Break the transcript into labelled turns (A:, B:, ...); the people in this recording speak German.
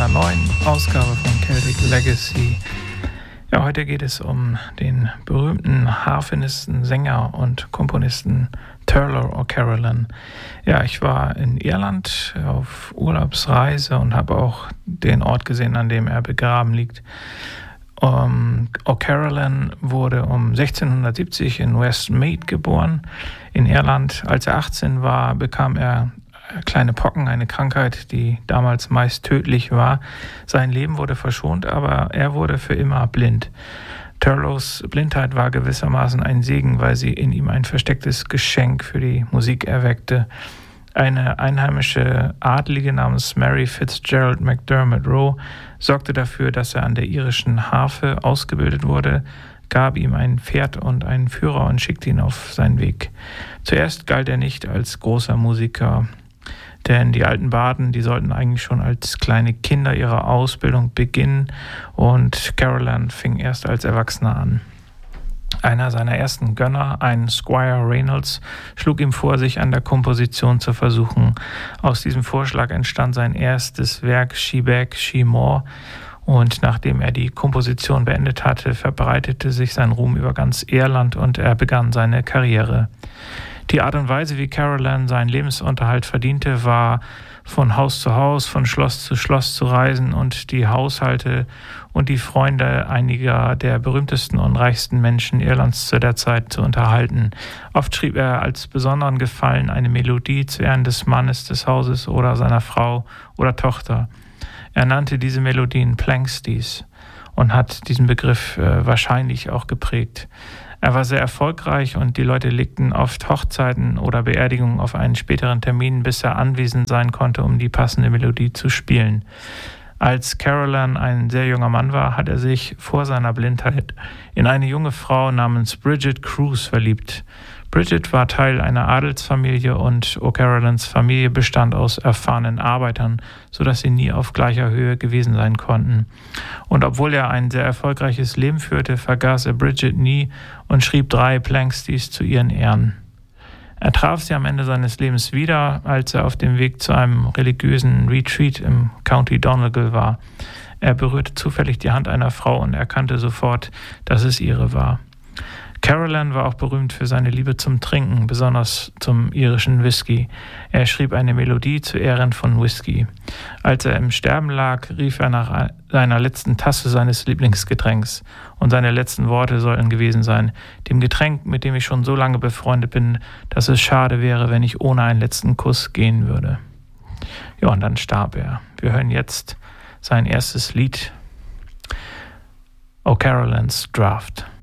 A: einer neuen Ausgabe von Celtic Legacy. Ja, heute geht es um den berühmten Harfenisten, Sänger und Komponisten Turlough O'Carolan. Ja, ich war in Irland auf Urlaubsreise und habe auch den Ort gesehen, an dem er begraben liegt. O'Carolan wurde um 1670 in Westmeath geboren, in Irland. Als er 18 war, bekam er kleine Pocken, eine Krankheit, die damals meist tödlich war. Sein Leben wurde verschont, aber er wurde für immer blind. Turloughs Blindheit war gewissermaßen ein Segen, weil sie in ihm ein verstecktes Geschenk für die Musik erweckte. Eine einheimische Adlige namens Mary Fitzgerald MacDermot Rowe sorgte dafür, dass er an der irischen Harfe ausgebildet wurde, gab ihm ein Pferd und einen Führer und schickte ihn auf seinen Weg. Zuerst galt er nicht als großer Musiker, denn die alten Barden, die sollten eigentlich schon als kleine Kinder ihre Ausbildung beginnen und Carolan fing erst als Erwachsener an. Einer seiner ersten Gönner, ein Squire Reynolds, schlug ihm vor, sich an der Komposition zu versuchen. Aus diesem Vorschlag entstand sein erstes Werk She Beg, She More, und nachdem er die Komposition beendet hatte, verbreitete sich sein Ruhm über ganz Irland und er begann seine Karriere. Die Art und Weise, wie Carolan seinen Lebensunterhalt verdiente, war von Haus zu Haus, von Schloss zu reisen und die Haushalte und die Freunde einiger der berühmtesten und reichsten Menschen Irlands zu der Zeit zu unterhalten. Oft schrieb er als besonderen Gefallen eine Melodie zu Ehren des Mannes des Hauses oder seiner Frau oder Tochter. Er nannte diese Melodien Planxties und hat diesen Begriff wahrscheinlich auch geprägt. Er war sehr erfolgreich und die Leute legten oft Hochzeiten oder Beerdigungen auf einen späteren Termin, bis er anwesend sein konnte, um die passende Melodie zu spielen. Als Carolan ein sehr junger Mann war, hat er sich vor seiner Blindheit in eine junge Frau namens Bridget Cruise verliebt. Bridget war Teil einer Adelsfamilie und O'Carolans Familie bestand aus erfahrenen Arbeitern, sodass sie nie auf gleicher Höhe gewesen sein konnten. Und obwohl er ein sehr erfolgreiches Leben führte, vergaß er Bridget nie und schrieb 3 Planxties zu ihren Ehren. Er traf sie am Ende seines Lebens wieder, als er auf dem Weg zu einem religiösen Retreat im County Donegal war. Er berührte zufällig die Hand einer Frau und erkannte sofort, dass es ihre war. Carolan war auch berühmt für seine Liebe zum Trinken, besonders zum irischen Whisky. Er schrieb eine Melodie zu Ehren von Whisky. Als er im Sterben lag, rief er nach seiner letzten Tasse seines Lieblingsgetränks. Und seine letzten Worte sollten gewesen sein: Dem Getränk, mit dem ich schon so lange befreundet bin, dass es schade wäre, wenn ich ohne einen letzten Kuss gehen würde. Ja, und dann starb er. Wir hören jetzt sein erstes Lied, O'Carolan's Draft.